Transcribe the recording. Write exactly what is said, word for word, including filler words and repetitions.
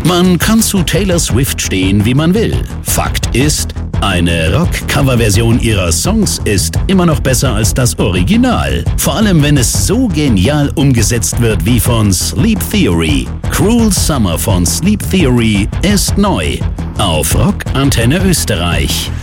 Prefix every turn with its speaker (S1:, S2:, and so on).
S1: Man kann zu Taylor Swift stehen, wie man will. Fakt ist, eine Rock-Cover-Version ihrer Songs ist immer noch besser als das Original. Vor allem, wenn es so genial umgesetzt wird wie von Sleep Theory. Cruel Summer von Sleep Theory ist neu. Auf Rock Antenne Österreich.